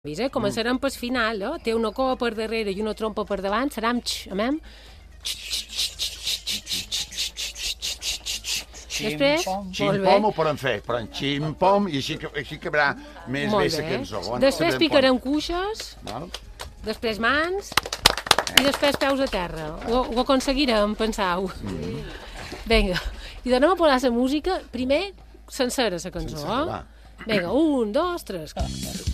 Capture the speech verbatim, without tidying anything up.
Eh? Començarem pel final, eh? Té una cua per darrere i una trompa per davant, serà amb x, amem? Després, xim-pom ho podem fer, però en xim-pom, i així, així quedarà més bé la cançó. Després picarem cuixes, després mans i després peus a terra. Ho, ho aconseguirem, pensau. Mm. Vinga, i donem a posar la música, primer sencera la cançó. Eh? Vinga, un, dos, tres.